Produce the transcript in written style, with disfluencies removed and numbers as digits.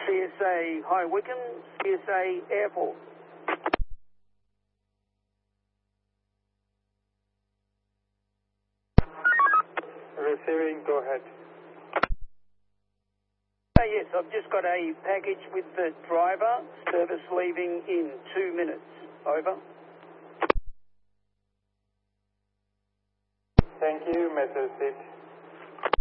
CSA High Wycombe, CSA Airport. Receiving, go ahead. Yes, I've just got a package with the driver, service leaving in 2 minutes. Over. Thank you, Messrs.